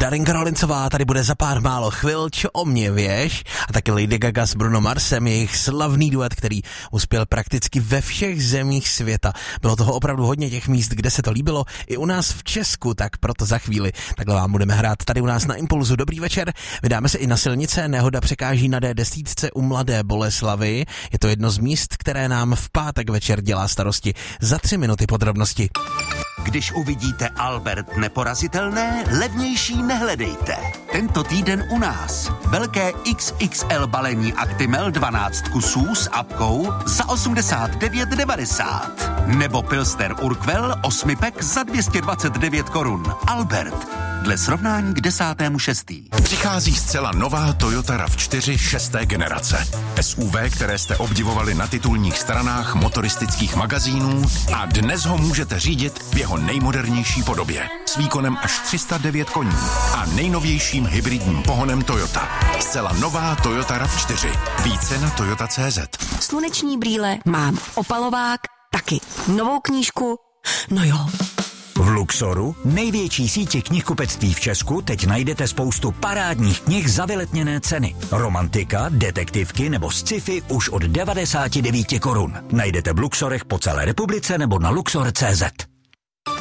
Darinka Rolincová tady bude za pár málo chvil, čo o mě věš, a taky Lady Gaga s Bruno Marsem, jejich slavný duet, který uspěl prakticky ve všech zemích světa. Bylo toho opravdu hodně těch míst, kde se to líbilo, i u nás v Česku, tak proto za chvíli takhle vám budeme hrát tady u nás na Impulzu. Dobrý večer, vydáme se i na silnice, nehoda překáží na D10 u Mladé Boleslavi. Je to jedno z míst, které nám v pátek večer dělá starosti. Za 3 minuty podrobnosti. Když uvidíte Albert neporazitelné, levnější nehledejte. Tento týden u nás. Velké XXL balení Actimel 12 kusů s apkou za 89,90. Nebo Pilsner Urquell 8 pack za 229 korun. Albert. Dle srovnání k 10.6. Přichází zcela nová Toyota RAV4 6. generace. SUV, které jste obdivovali na titulních stranách motoristických magazínů, a dnes ho můžete řídit v jeho nejmodernější podobě. S výkonem až 309 koní a nejnovějším hybridním pohonem Toyota. Zcela nová Toyota RAV4. Více na toyota.cz. Sluneční brýle mám, opalovák taky, novou knížku, no jo. V Luxoru, největší síti knihkupectví v Česku, teď najdete spoustu parádních knih za vyletněné ceny. Romantika, detektivky nebo sci-fi už od 99 korun. Najdete v Luxorech po celé republice nebo na luxor.cz.